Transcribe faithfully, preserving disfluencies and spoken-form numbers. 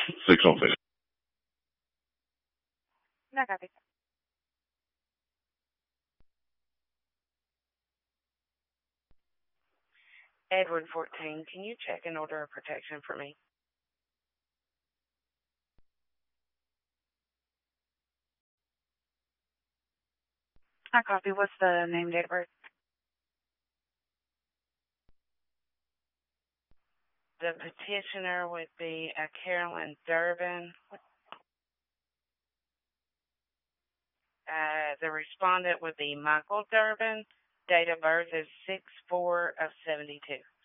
Six on six. No copy. Edward fourteen, can you check an order of protection for me? I copy. What's the name, date of birth? The petitioner would be a Carolyn Durbin. Uh, the respondent would be Michael Durbin. Date of birth is six four of seventy-two.